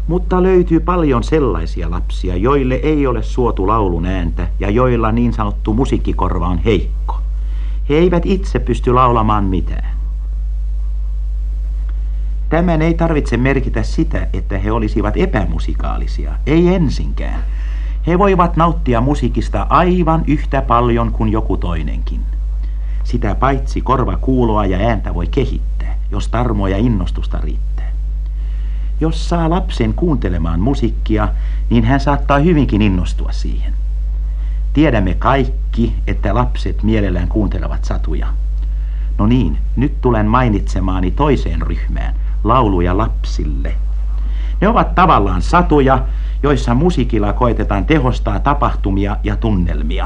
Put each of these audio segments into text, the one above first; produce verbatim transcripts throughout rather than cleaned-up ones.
Mutta löytyy paljon sellaisia lapsia, joille ei ole suotu laulun ääntä ja joilla niin sanottu musiikkikorva on heikko. He eivät itse pysty laulamaan mitään. Tämän ei tarvitse merkitä sitä, että he olisivat epämusikaalisia. Ei ensinkään. He voivat nauttia musiikista aivan yhtä paljon kuin joku toinenkin. Sitä paitsi korvakuuloa ja ääntä voi kehittää, jos tarmoa ja innostusta riittää. Jos saa lapsen kuuntelemaan musiikkia, niin hän saattaa hyvinkin innostua siihen. Tiedämme kaikki, että lapset mielellään kuuntelevat satuja. No niin, nyt tulen mainitsemaani toiseen ryhmään, lauluja lapsille. Ne ovat tavallaan satuja, joissa musiikilla koetetaan tehostaa tapahtumia ja tunnelmia.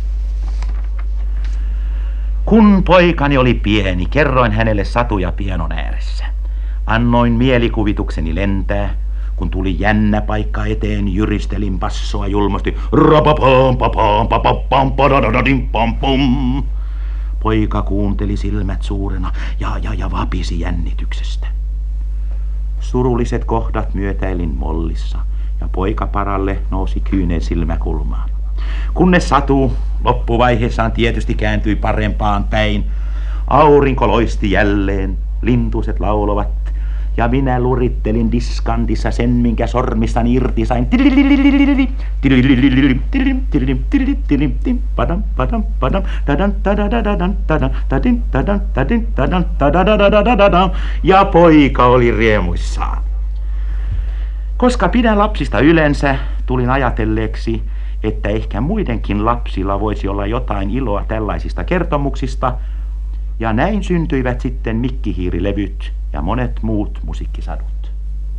Kun poikani oli pieni, kerroin hänelle satuja pianon ääressä. Annoin mielikuvitukseni lentää. Kun tuli jännä paikka eteen, jyristelin passoa julmasti. Poika kuunteli silmät suurena ja, ja, ja vapisi jännityksestä. Surulliset kohdat myötäilin mollissa ja poikaparalle nousi kyynel silmäkulmaan. Kunnes satu loppuvaiheessaan tietysti kääntyi parempaan päin. Aurinko loisti jälleen, lintuset laulovat ja minä lurittelin diskantissa sen, minkä sormistani irti sain. Ja poika oli riemuissaan. Koska pidän lapsista yleensä, tulin ajatelleeksi, että ehkä muidenkin lapsilla voisi olla jotain iloa tällaisista kertomuksista, ja näin syntyivät sitten Mikkihiirilevyt ja monet muut musiikkisadut.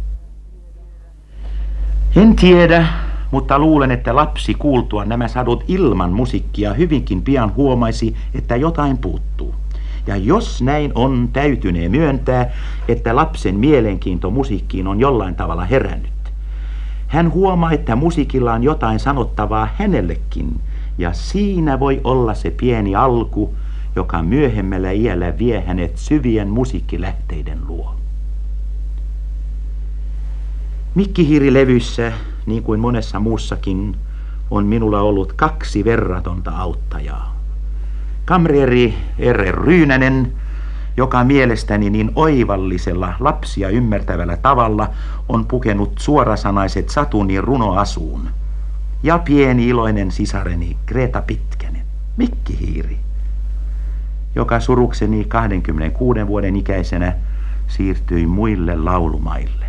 En tiedä, mutta luulen, että lapsi kuultua nämä sadut ilman musiikkia hyvinkin pian huomaisi, että jotain puuttuu. Ja jos näin on, täytynee myöntää, että lapsen mielenkiinto musiikkiin on jollain tavalla herännyt. Hän huomaa, että musiikilla on jotain sanottavaa hänellekin, ja siinä voi olla se pieni alku, joka myöhemmällä iällä vie hänet syvien musiikkilähteiden luo. Mikkihiirilevyissä, niin kuin monessa muussakin, on minulla ollut kaksi verratonta auttajaa. Kamreeri Erre Ryynänen, joka mielestäni niin oivallisella lapsia ymmärtävällä tavalla on pukenut suorasanaiset satuni runoasuun. Ja pieni iloinen sisareni Greta Pitkänen, Mikkihiiri, joka surukseni kaksikymmentäkuuden vuoden ikäisenä siirtyi muille laulumaille.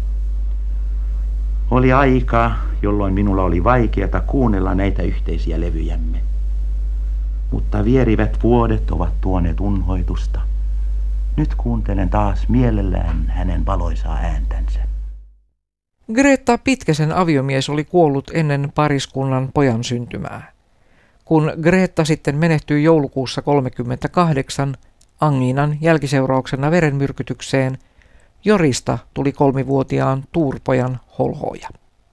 Oli aika, jolloin minulla oli vaikeata kuunnella näitä yhteisiä levyjämme. Mutta vierivät vuodet ovat tuoneet unhoitusta. Nyt kuuntelen taas mielellään hänen valoisaa ääntänsä. Greta Pitkäsen aviomies oli kuollut ennen pariskunnan pojan syntymää. Kun Greta sitten menehtyi joulukuussa kolmekymmentäkahdeksan angiinan jälkiseurauksena verenmyrkytykseen, Jorista tuli kolmivuotiaan Tuurpojan holhooja.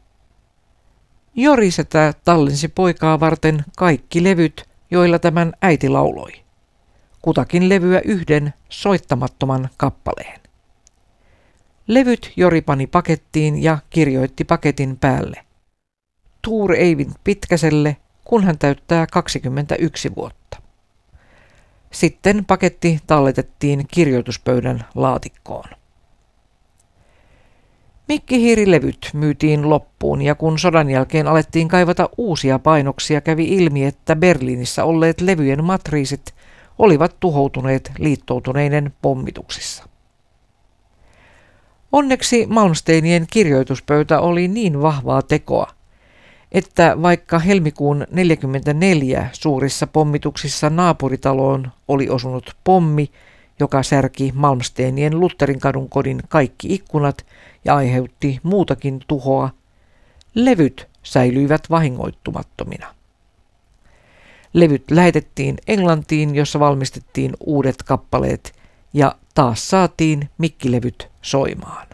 Jori-setä tallensi poikaa varten kaikki levyt, joilla tämän äiti lauloi. Kutakin levyä yhden soittamattoman kappaleen. Levyt Jori pani pakettiin ja kirjoitti paketin päälle: Tuur Eivind Pitkäselle, kun hän täyttää kaksikymmentäyksi vuotta. Sitten paketti talletettiin kirjoituspöydän laatikkoon. Mikkihiirilevyt myytiin loppuun, ja kun sodan jälkeen alettiin kaivata uusia painoksia, kävi ilmi, että Berliinissä olleet levyjen matriisit olivat tuhoutuneet liittoutuneiden pommituksissa. Onneksi Malmsteenien kirjoituspöytä oli niin vahvaa tekoa, että vaikka helmikuun neljäkymmentäneljä suurissa pommituksissa naapuritaloon oli osunut pommi, joka särki Malmsteenien Lutherinkadun kodin kaikki ikkunat ja aiheutti muutakin tuhoa, levyt säilyivät vahingoittumattomina. Levyt lähetettiin Englantiin, jossa valmistettiin uudet kappaleet, ja taas saatiin mikkilevyt soimaan.